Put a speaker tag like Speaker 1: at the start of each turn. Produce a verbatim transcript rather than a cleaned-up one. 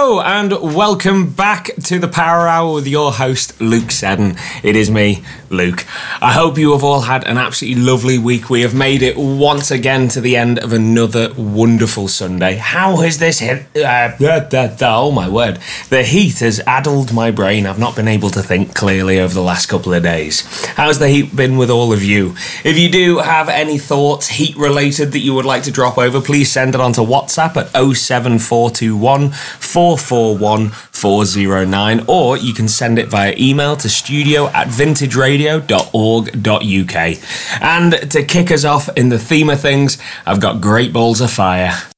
Speaker 1: Hello and welcome back to the Power Hour with your host Luke Seddon. It is me, Luke. I hope you have all had an absolutely lovely week. We have made it once again to the end of another wonderful Sunday. How has this hit? Uh, da, da, da, oh my word. The heat has addled my brain. I've not been able to think clearly over the last couple of days. How's the heat been with all of you? If you do have any thoughts heat related that you would like to drop over, please send it on to WhatsApp at oh seven four two one four four one four oh nine, or you can send it via email to studio at vintage radio dot org dot uk. And to kick us off in the theme of things, I've got Great Balls of Fire.